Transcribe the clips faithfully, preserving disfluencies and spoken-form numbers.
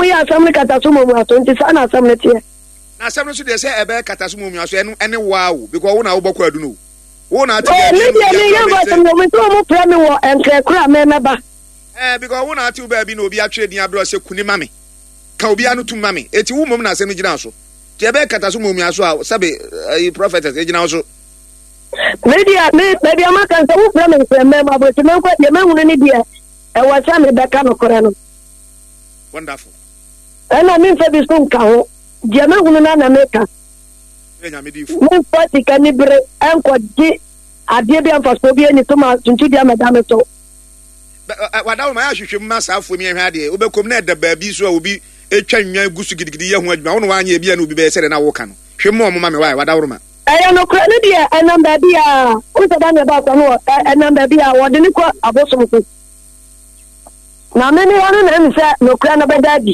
mo ya asam ne kataso mo mu aso nti sa na asam ne tie na asam no so de say ebe kataso mo mu aso eno ene wow because wo na wo bokọ adu no wo na ati eh me dia me ya ba asam mo so mo pra me wo enkre kura me meba eh because wo na ati ba bi na obi atwe din abro se kuni mame ka obi anu tum mame eti wo mom na asam no gina so ti ebe kataso mo mu aso a sabe eh prophetess e gina so media me media ma kan so wo pra me enkre me ma bo ti me ko de me hunu ni dia e wa sa me beka no kore no wonderful ana min fa bi sun ka ho dia me hunu na na meka enya me di fu mo pati kanibre enko di ade bi amfa so bi eni to ma tuntu dia me da me to wadawo ma ya hwehwem ma saafo mi ehwa de obekom na da baabi so a obi etwa nwan gusu gidigidi ye ho adwuma wono wanye bia na obi be sere na wo ka no hwem mo ma me wai wadawo ma aya no kra ne dia enamba bia o se da me ba so no enamba bia wo de ni ko abosom ko na me ni wonu na mi se no kra na be dadi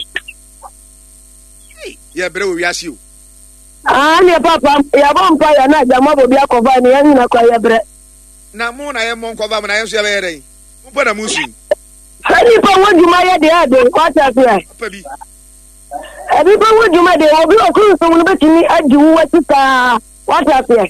ye bere wo wiase o ah ne papa ya bon pa ya na jama bo bia ko va ni yan na kwa ye bere na mo na ye mo ko va mo na ye so ye be re mo pa na mo su ani pa wo juma ye de ade kwata fe papa bi abi pa wo juma de obi o ku so mo be tini adi wo tika kwata fe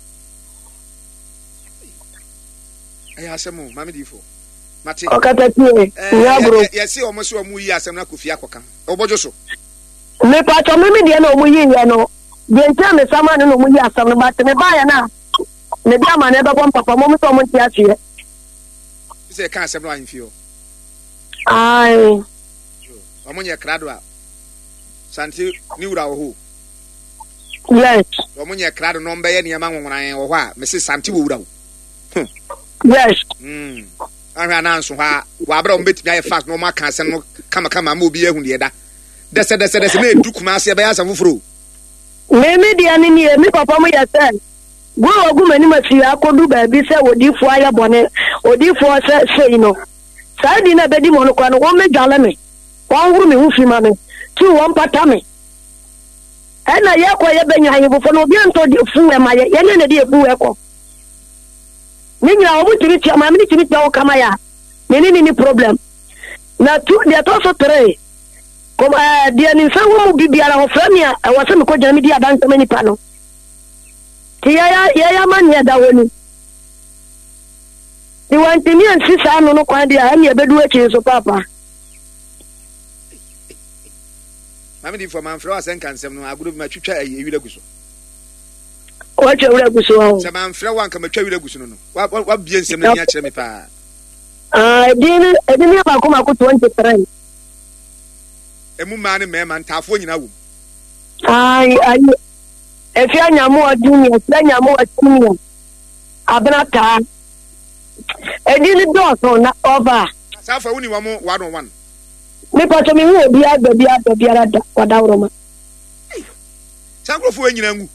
aya asemu mama di fo mate o kata tie ya bro ye se o mo se o mu yi asem na kofi akoka obojo so me pa to me me de na o mu yi ya no de ntia me sama na o mu yi asem na ba te me ba ya na me bia ma na be pom papa mo so mo ntia tie se ka asem no anfio ai o mo nye krado a santi ni wura wo ho yes o mo nye krado no mbe ye ne ma nwonwan wo ho a me se santi wo wura wo yes mm ahwa na nso ha wa abra o mbetimi aye fact no ma ka asem no kama kama ma obi ehun de da dese dese dese me edu kuma ase be ya asem fufuro me me dia ni ni me papa mo ya sen go ogu mani ma fi akodu ba bi se odifo aya bone odifo se sei no sa di na be di mo no kwa no wo me dwale me won wuru me hu fi ma me ti won pata me ena ye ko ye benya ye bufo no bi anto di fu e ma ye ye ne di ebu e ko ni nyina obu tiri ti ma me tiri ti o kama ya ni ni ni problem na tu dia to so tere kom eh dia ni sa wo mu bibiara ho famia e wo se me ko jana mi dia ban sama ni pa no ti ya ya ya man ya da woni ti wanti ni an sisa no no kwa dia ani ebedu echi so papa mama di fo man fro asen kansem no agudo bi ma twitwa ewira guso o che wura guso ho se man fro wan ka ma twa ewira guso no no wa wa bie nsem na nya kire me pa ah edini edini ba ko ma ko twenty-three emu ma ne me man tafo nyina wo ai ai efi anyamu oduni efi anyamu oduni abna ta edini do so na over safa woni wa mo one on one me pa to mi hu obi agba bi agba bi ara da kwada woroma sankrofo enyina ngu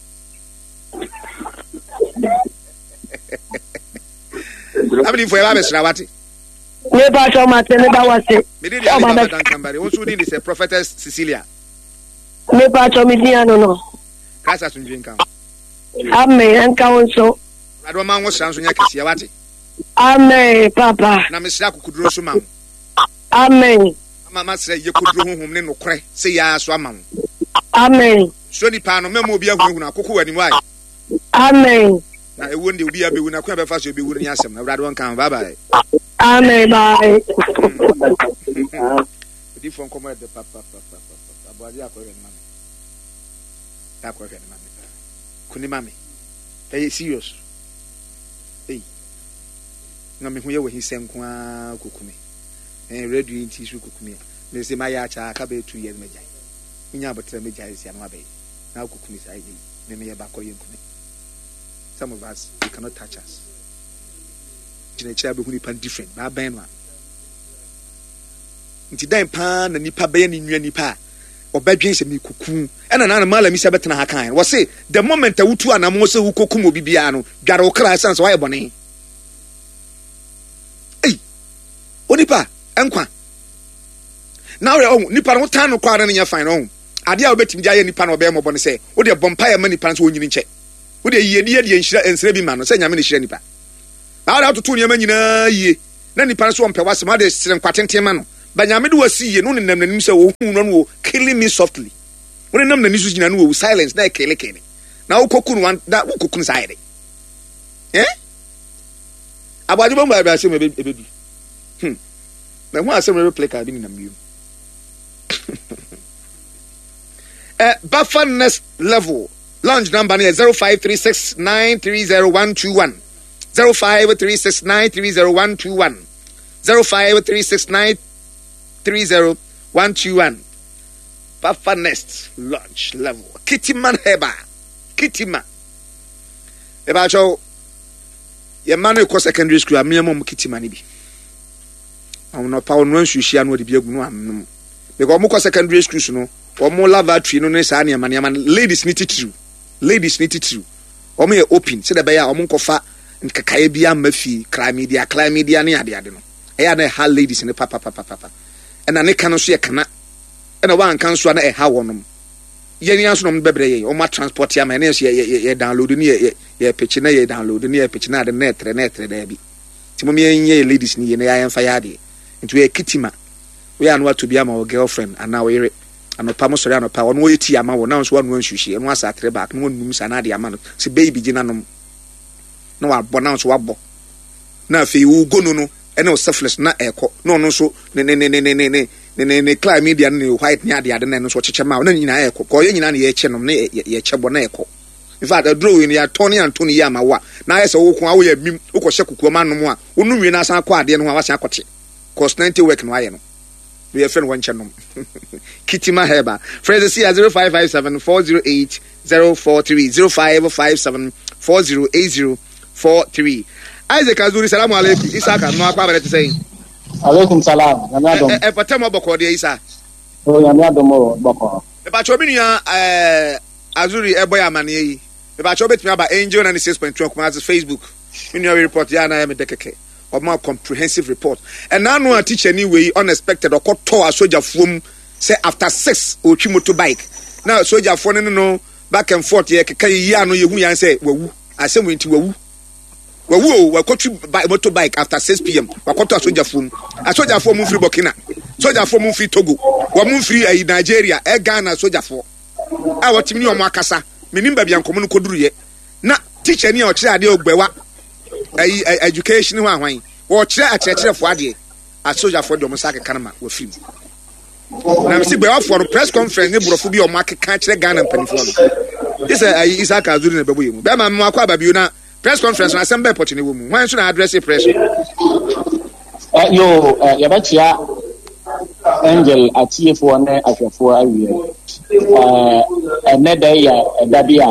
abdi fo ya ba sra wate me pa to ma te ne da wase me dey dey ba dan kambare won so dey say prophetess Cecilia me pa to mi dia no no kasa sunjin kan amen an ka won so ado ma won sra so nya kesi ya wate amen papa na me sra kokuduro so ma amen ama ma sra ye koduro honhom ne nokore se ya so ama amen so ni pa no memo obi ahunu na kokko wani wai amen na ewo ndi obi abewu na kwa be fa so obi wuru ni asem na brado kan bye bye amen bye di fon komo de papa papa papa abadi akoye ni mami akoye ni mami kuni mami eh serious eh na me hu ye we hisem ko a kokumi eh radio nti su kokumi me se ma ya cha ka be two years meja nya botre meja isi anu abai na kokumi sai me me ye ba koye nkumi. Some of us, you cannot touch us. Chinechia be huni pan different. Ba ben wa. Nti dan pan na nipa be ni nwa nipa. Obadwen se mi kuku. Ena na na mala mi se betena ha kan. Wo se the moment a wutu anamo se hukokum obi bia no, dware wo kra sense wa ye bone. Ei. Onipa enkwa. Now oh nipa no tan no kwa na nya fine oh. Ade a obetim dia ye nipa no be mo bone se. Wo de bompa ye ma nipa so onyini nche. Wo de yie die die nhira ensre bi ma no se nyame ne hira nipa. Ba da to to niam nyina yie. Na nipa so ompe wasem ade sire nkwatenten ma no. banyame de wasi ye no ne nam nanim se wo hu no no killing me softly when nam nani so gina no wo silence na kele kele na wo kokun wan da wo kokun side eh abadi bo mba ba se me be bi hm na hu asem re play card bi na miu eh buffer next level launch number is zero five three six nine three zero one two one zero five three six nine three zero one two one zero five three six nine three zero one two one Papa Nest launch level Kittyman Heba Kittyman Eba cho ye manu ko secondary school amia mom Kittyman bi awon pa won nsuhia no de bi agu no am because mo ko secondary school no o mo lavatory no ne sa ne amane amane ladies need to ladies need to o mo ye open se de be ya o mo nkofa nkakaye bia mafi crime media crime media ne ade ade no eya na ha ladies ne papa papa papa ena ne kan so ye kana ena wan kan so na e ha wonom ye ni anso no bebre ye o ma transport ya ma ne ye ye download ni ye ye pitch na ye download ni ye pitch na de net net da bi timo me ye ladies ni ye na ya fa ya de nti we kitima we anu to bia ma o girlfriend ana we re anopa mo sori anopa won wo yeti ama wo na so wanu anhwehwe enu asa tre back no num sa na de ama no se baby gina nom no wa bo na so wa bo na fe wo gonu no ene o selfless na eko no no so ne ne ne ne ne ne ne ne climb media ne white ne ade ade na no so cheche ma na nyina eko ko ye nyina ne ye che nom ne ye che bo na eko in fact draw in ya Tony Anthony ya ma wa na ye se wo ko awo ya mim wo ko hye kukuo ma nom a wonu nwie na san kwa ade no wa san akote cause ninety work no aye no we are friend one channel Kittyman Heba Fraser C zero five five seven four zero eight zero four three zero five five seven four zero eight zero four three Isaac Azuri salamu alaikum Isaka no akwa bere say alaikum salam na adom e patam oboko de Isa o ya na adom oboko e ba cho binua eh Azuri e boy amane yi e ba cho betimi aba Angel ninety-six point two kuma as Facebook binua report ya na ya me dekeke or more comprehensive report and now no teacher anyway unexpected or got to a soldier from say after six or three motorbike now soldier for no no back and forth here can you no you yan say wawu asem we nti wawu wawu we got motorbike after six p.m. we got to a soldier from a soldier for move free Burkina soldier for move free Togo we move free uh, Nigeria e Ghana soldier for I what me no makasa me nimba bia nkomo no koduru ye na teacher ni o kire ade ogbewa education ho ahwan wo kire a kire fo ade a soldier for do mo sake kanama wo film na me si be for press conference ni burofo bi o ma keka kire Ghana mpanifo no this is Isaac Azuri na bebo yemu be ma me akwa babio na press conference na assembly port ni wo mu wan so na address press eh yo ya ba chia Angel atiefo na ahwefo awie eh eneda ya edabia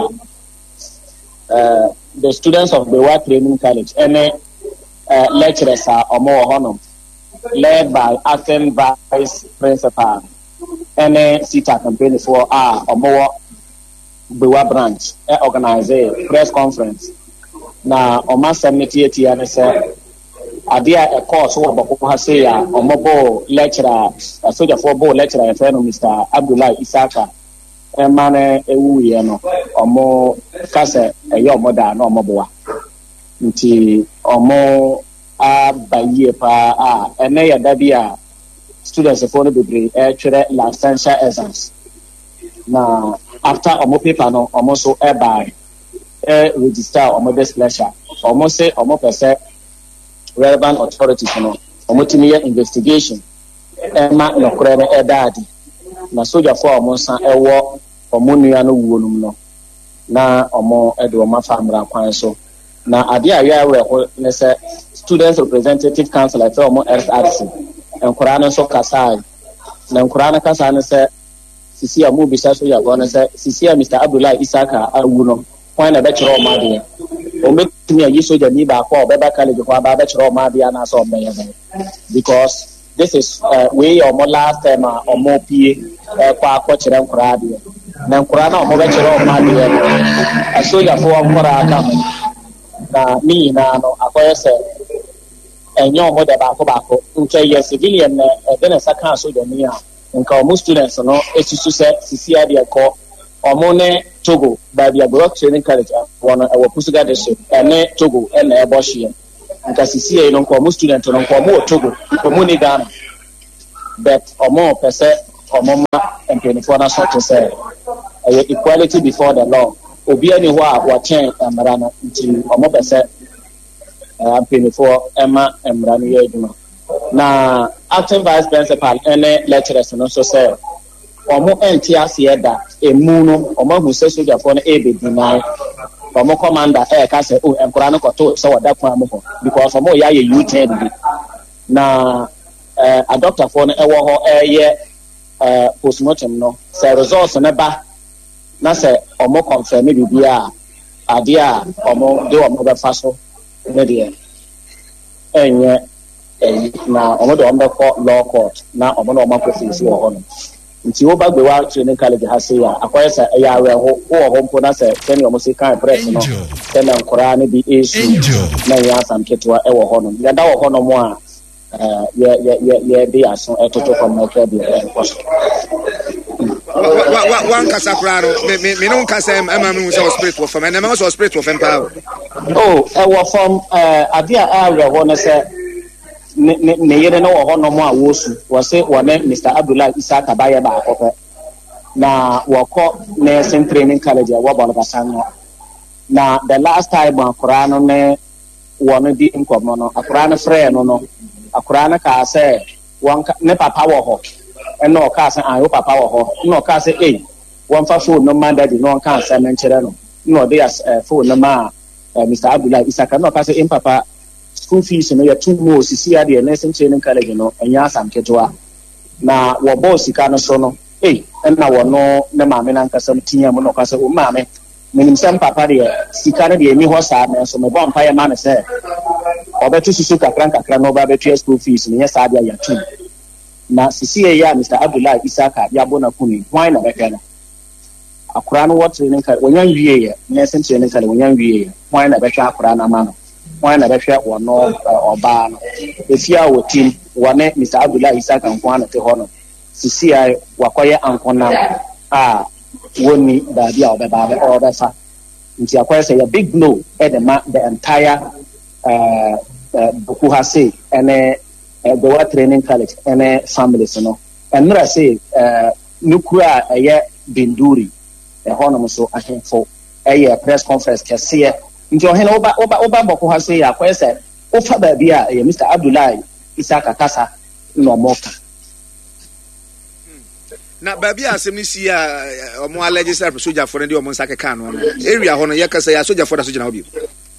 uh, the students of the World Training College and uh, lecturers are omo honor led by acting vice principal and a sita campaign for our omo Bewa branch uh, organize a press conference na oma seventy-eight years say adia a course wo bako ha say ya omo bo lecturer uh, soldier for bo lecturer friend Mister Abdullah Isaka emane ewu ye no omo kase eyo omo da na omo boa nti omo abaye pa a ene ya da bia students for no bebre e twere licensure exams na after omo paper no omo so e buy e register omo best lecture omo say omo pese relevant authorities no omo timi ye investigation e ma no kore e daadi na soldier for omo san e wo omo nua no wuonum no na omo e de omo famra kwan so na ade a ya we ho ne se students representative council at omo R R C enkora no so kasai na enkora no kasa ne se sisi amu bi sa so ya go ne se sisi Mister Abdullah Isaka awu no kwan na be kire omo ade o metumi ayi soldier ni ba ko be ba college ko ba be kire omo ade na so be ya because this is uh, we omo last time uh, omo pie uh, kwa ko kire enkora ade na enkora na omo be kire omo ade a soldier for enkora aka na mi na no akoyese enyo mo de ba ko ba ko nke ye civilian na e de na saka so de ni a nka o students no esusu se sisia de ko omo ne Togo ba bia World Training College wona e wo Pusuga district ene Togo ene e bo hye nka sisia no nka o student no nka o mo Togo o mo ni Ghana but omo pese omo ma mpanyinfoɔ na so to say equality before the law obi ani ho a wɔkyɛn mmara no nti omo pese mpanyinfoɔ ɛma mmara no yɛ adwuma na acting vice principal ene lecturers no so say omo enti ase da emu no omo hu sɛ sojafoɔ no ebe deny omo commander e ka say oh enkora no kɔto sɛ wɔda kwan mo ho because omo yɛ yɛ U-turn bi na eh a doctor for no ɛwɔ hɔ ɛyɛ eh postmortem no sɛ results ne ba na sɛ omo confirm bibi a ade a omo de omo bɛfa so ne deɛ ɛnyɛ na omo de omo bɛkɔ law court na omo na omo akɔfisi wɔ hɔ no nti wo ba gbewa training college ha say ya akwai sɛ ɛyɛ awerɛ ho wo hɔ mpo na sɛ sɛne omo se kan press no sɛ na nkora ne bi issue na yɛ asam ketewa ɛwɔ hɔ no yɛda wɔ hɔ no mo a Uh, yeah, yeah, yeah, yeah, they are so a total from my credit. One Casaprano, me no Casam, Emma was spiritual from and also spiritual from power. Oh, I was from uh, Adia area, one say, Near no or no more was say one Mister Abdullah Isaka Baya Bakope. Now, walk up nursing training college, a wobble of a sang. Now, the last time on Corano ne one of the income, a Corano friend, no. Akurana ka say one ne papa wo ho eno ka say an papa wo ho no ka say eh one fa phone no man daddy no kan say menkyere no no dey as phone no ma Mister Abdullah Isaka no ka say in papa school fees no ya two more sisi ade nursing training college no enya asam ketewa na wo boss sika no so no eh na wo no ne maame na nka sam tinya mo no ka say o maame minim sam papa de sika no de emi ho saa na so me bon pa ya ma ne say obetu susu kakran kakran no ba betu school fees no yesa dia ya tu na sisi ya Mister Abdullah Isaka ya bona kuni why na beka no akura no what training ka wonyan wie ye nursing training ka wonyan wie ye why na beka akura na ma no why na beka wono oba no efia wotin wone Mister Abdullah Isaka nko na te ho no sisi ya wakoye ankona a woni da dia obeba be obefa nti akoye say a big blow at the the entire uh uh Buku Hase and uh Goa Training College and uh families no and I say uh nukura uh Binduri a honor so I think for a press conference can see it into hen over over over Buku Hase a question over baby uh Mister Abdullah Isaka Kasa no more. Na baby asem ni si a omo legislative soldier for ndi omo nsake kan no area hono yakasa ya soldier for da soldier na obi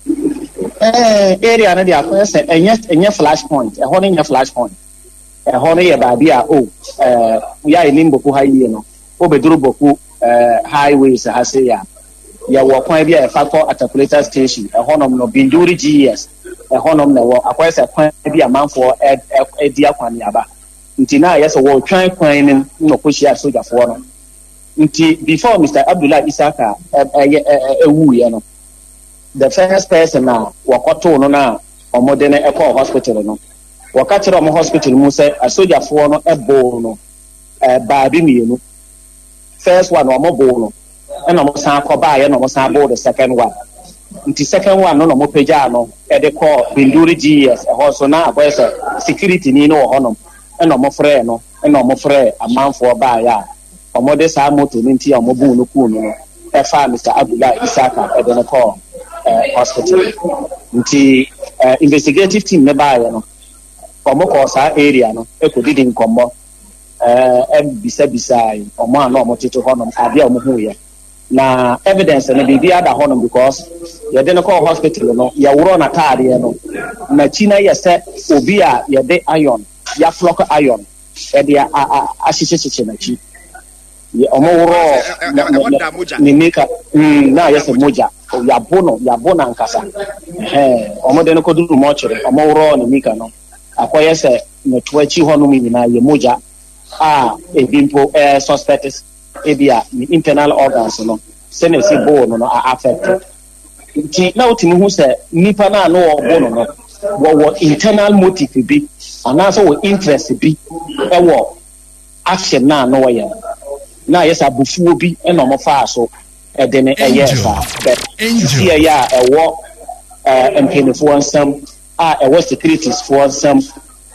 eh area na dia ko say enye enye flashpoint e hono enye flashpoint e hono ye baby a o eh ya elimbo ko hayi no obeduru boku eh highways ha say ya ya wo kwan bia e factor articulator station e hono no Binduri G S e hono na wo akwa say kwan bia manfo e di akwan ya ba nti na yes wo twan kwan nim no ko shia soldier for no nti before Mister Abdullah Isaka e ewu ye no the first person na wakoto no na omode na ekọ hospital no wakatira mo hospital mu say a soldier for no ebo no eh baabi mienu first one o mo bo no e no mo san akoba ye no mo san bo the second one nti second one no no mo peja no e de call Binduri G S e ho so na aboy say security ni no ho no e no mo frɛ no e no mo frɛ amanfo ba ya omode sa moto ni nti o mo bu no ku no e fa Mister Abdullah Isaka e de no call Uh, hospital nti uh, investigative team ne ba ya no omo ko sa area no e ko didi nkombo eh e bisa bisa omo ana omo tete ho no ade omo hu ye na evidence na bibi ada ho no because ye de no call hospital no ya wuro na taade no na china ye se obi a ye de iron ya flock iron e de a a chichichichi na chi ye omo wuro ni nika mm na ye se moja ya bono ya bona nkasa eh omo de no ko duru mo chere omo woro ni mika no akoye se netwachi ho no mi na ye moja a ebimpo eh suspects ebia internal organs no se na si bone no affected nti na otimi hu se nipa na no bono no wo wo internal motive bi ana so wo interest bi e wo action na no wo ye na yes abufuo bi e no mo fa so e de ne e yes but here ya e wo eh employee nsam a e wo securities for nsam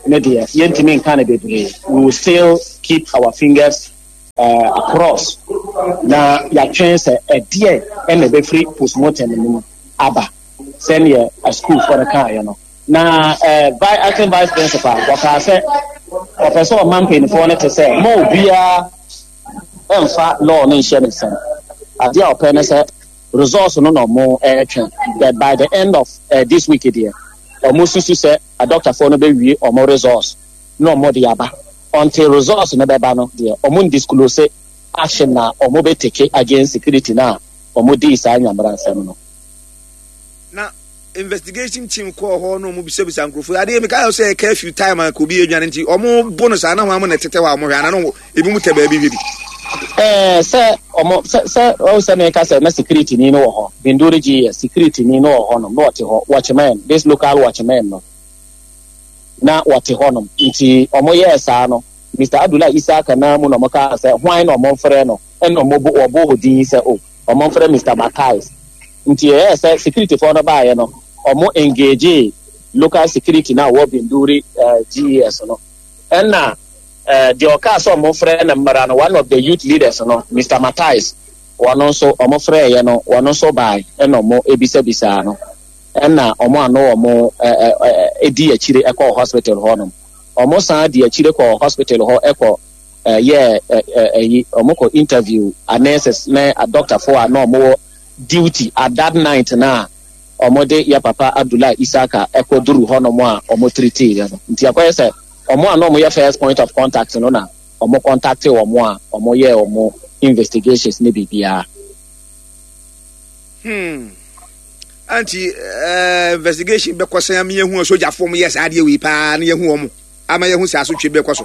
media yentimi kan bebre. We will still keep our fingers uh, across. Na ya chance a dear and a free postmortem aba. Send ye a school for the car, you know. Na uh, by acting vice principal, what I said, Professor Mampin for to say, more via and fat law nation. At the open said, resource no no more action that by the end of uh, this week, dear, or most to say a doctor for no baby or more resource, no more diaba until resource no bano, dear, or moon disclose action now or mobile take against security now or more design and seminal. Now, investigation team call ho no mu bisa bisa nkrofo ade me ka say curfew time an ko bi edwane nti omo bonus ana ho am na tete wa mo hwa na no ebi mu te ba bi bi eh say omo say o say me ka say na security ni no wo ho binduri ji security ni no wo ho no no te ho watchman this local watchman no na what te ho no nti omo yes a no Mister Abdullah Isaka na mu no mo ka say hwan no mo frɛ no en no mo bo obo hodin say o omo frɛ Mister Matais nti eh say security for no ba ye no omo engage local security na wo binduri uh, G E S no and na uh, the oka so omo frɛ na mbara no one of the youth leaders no Mister Matais one also omo frɛ ye no one also by and omo ebisa bisa no and na omo ano omo edi akire ekɔ hospital ho no omo san di akire kɔ hospital ho ekɔ uh, yeah eh omo ko interview a nurses na a doctor for no omo duty at that night na omode ya papa Abdullah Isaka ekoduru ho no mo a omo treaty ya nti akoye se omo a no mo ya first point of contact no na omo contact omo a omo ye omo investigations ne bibia hmm anti uh, investigation be kwasa am ye hu soja form yes ade we pa na ye hu omo ama ye hu se aso twe be kwaso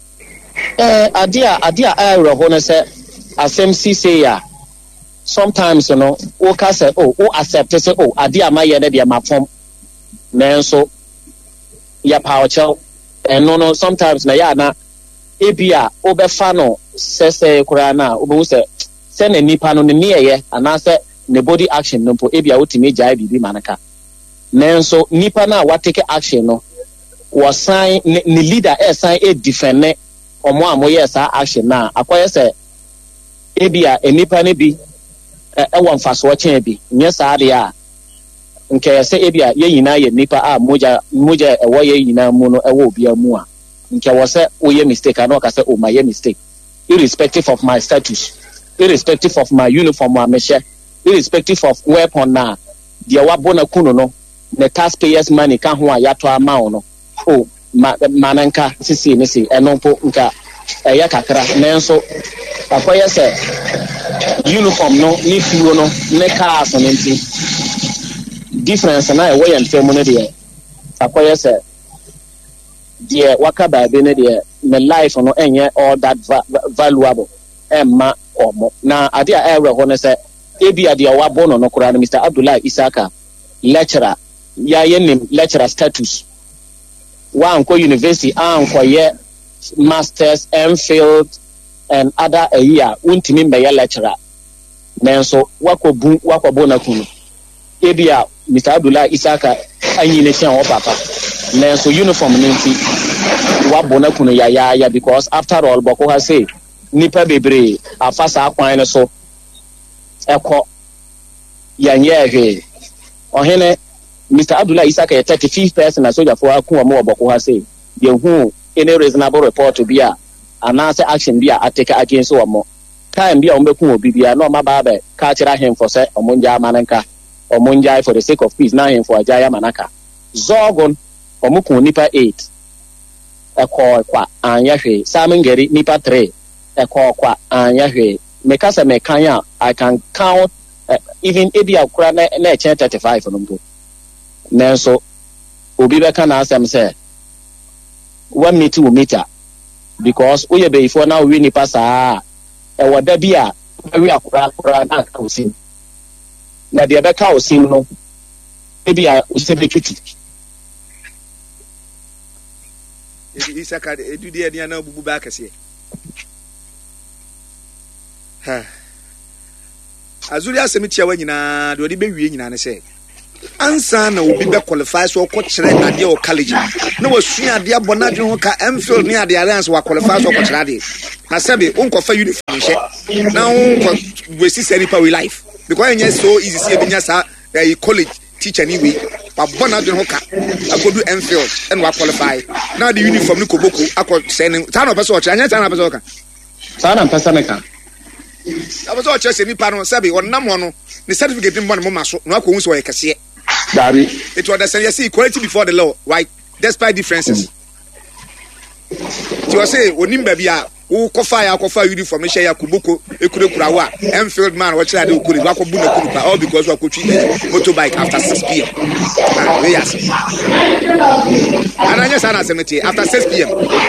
eh adia adia ayro ho no se asem si say ya sometimes you know o ka say oh o accept say oh ade ama ye na de ma form nanso ya power chow and no no sometimes na ya na ebia o be fa no sese kura na o be say say na nipa no ne ye ana say ne body action no po ebia o timi jai bibi manaka nanso nipa na wa take action no was sign ne leader e sign e defend omo amoye sa action na akoye say ebia enipa ne bi e won faso chen bi nye sa de a nke se ebia ye yina ye nipa a moja moja e wo ye yina mu no e wo bia mu a nke wo se o ye mistake ana o ka se o my mistake irrespective of my status irrespective of my uniform or meshe irrespective of weapon na dia wa bona kunu no the taxpayers money ka ho a yato ama no o mananka sisi ne si eno po nka e ya kakra nenso akoye se uniform no ni fuo no ne cars no nti difference na e way and femu ne de akoye se de waka ba be ne de me life no enye all that va- valuable emma omo na ade a ewe ho ne se ebi ade wa bono no kura no Mister Abdullah Isaka lecturer ya yenim lecturer status wa anko university anko ye masters M Phil and other a year untimi mbe lecturer nanso wakobu wakobo na kunu ebia Mister Abdullah Isaka anyi ne tia ho papa nanso uniform nti wabo na kunu ya ya ya because after all boko ha say nipa bebre afasa akwan ne so eko yanye hwe ohene Mister Abdullah Isaka ye thirty-fifth person na soldier for akun mo boko ha say ye hu any reasonable report to be a anase action be a take against omo time be on beku obi bia no ma ba be ka kira him for say omonja mananka omonja for the sake of peace na him for ajaya manaka zogon omukun nipa eight eko kwa anya hwe samingeri nipa three eko kwa anya hwe meka say me kan ya I can count uh, even ebi akura na na thirty-five no mpo nanso obi be kana asem say one meter to meter because we be for now we ni pasa e wada bia we akura akura na ka osin na de be ka osin no e bia osebe tutu e Isaka edu de dia na bubu ba kase ha azuri asemi tia wa nyina de odi be wie nyina ne se ansa na obi be qualify so ko kire ade o college na wasua ade abona dwe ho ka Mfield ne ade alliance wa qualify so ko kire ade na sabe unko fa uniform she na unko we see say nipa we life because enya so easy see ebenya sa college teacher ni we pa bona dwe ho ka akodu Mfield and wa qualify na the uniform ni koboko akọ send ta na person o kire anya ta na person o ka ta na person meka abaso o kire se nipa no sabe wonnam ho no the certificate mbon mo maso no akọ hu so ye kase Dari. It was the same. You see, equality before the law, right? Despite differences. You say, when you baby are who coffee, I coffee uniform, share Kubuko, Ekure Kurawa, Enfield man, what I do, could Wako Buna, all because we could treat motorbike after six p.m. Yes. And I just answer me after six p.m.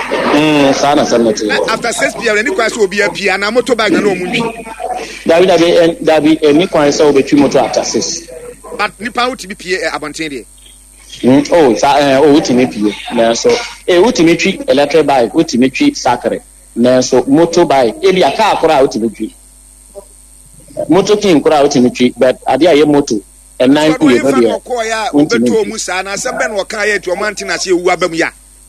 After six p.m., any question will be a piano motorbike and no movie. David, David, David, any question will be two motor after six. But nipa uti bi pie abonten de mm oh sa eh oh uti me pie na so eh uti me twi electric bike uti me twi sakre na so motorbike e bia car akora uti me twi motor king akora uti me twi but ade aye moto e nine ku ye no de ko ya obeto mu sa na se ben wo kan ye to man tina se ewu abam ya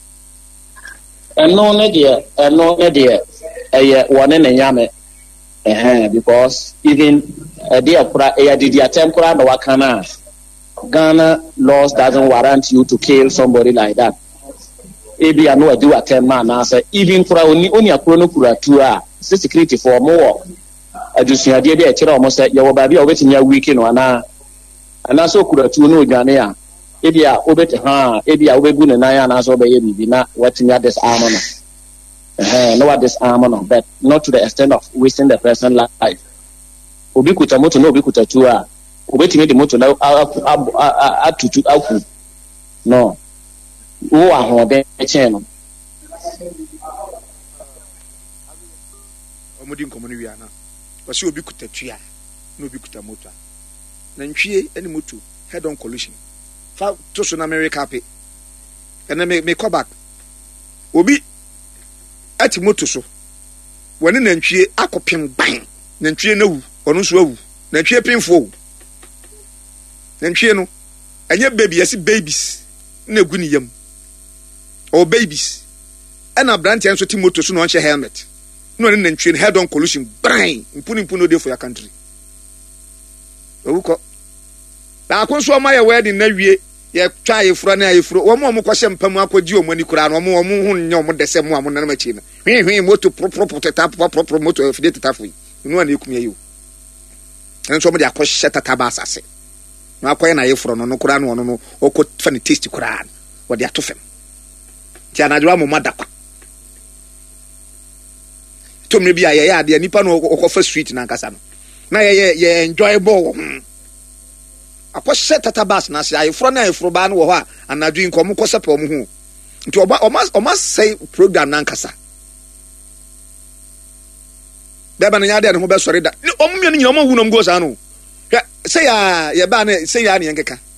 eno ne de eno ne de eh wone ne nyame eh because even a day akura e did attempt kura na wakana Ghana laws doesn't warrant you to kill somebody like that. Ebi anu adi attempt man na say even kura oni oni akura no kura tu a security for more adusia de de e kire omo say ye wo ba bia obetimi a week no ana ana so kura tu no odwane a ebi a obet ha ebi a obegu ne nan ana so be ye bibi na watimi this arm no eh no what this arm no but not to the extent of wasting the person's life. Obi kuta moto no obi kuta tu a obetimi de moto na atutu aku no wo ahode eche no omudi nkomuni wi ana wasi obi kuta tu a no obi kuta moto na ntwie ani moto head on collision fa to so na America pe ene me me call back obi ati moto so woni na ntwie akopem ban na ntwie na wu onu so awu na ntwie pinfo na ntwie no anya baby yesi babies na gu ni yam o babies ana brand enso ti moto so no onche helmet no ni na ntwie head on collision brain impuni impuni dey for your country owuko na akonso ma ye wedding na wie ye twa ye furo na ye furo wo mo mo kwose mpam akogi o mani kura no mo mo hu nya mo dese mo am na ma chi na hwi hwi moto pro pro pro teta pro pro moto fide teta fu no na ekumya yi enso mo de akohye tata ba asase no akoye na ye furo no no kura no no no okọ fa ne taste kura wo de atofem ti anadwa mo madakwa to me bia ye ya de nipa no okofa street na nkasa no na ye ye enjoyable akohye tata bas na se ayefro na ayefro ba no wo ha anadwi nkom ko sepe omo hu nti oba oma say program na nkasa beba na yade no ho be sori da omo me no nyina omo hu no mgo sa no say ya ye ba na say ya ne nkeka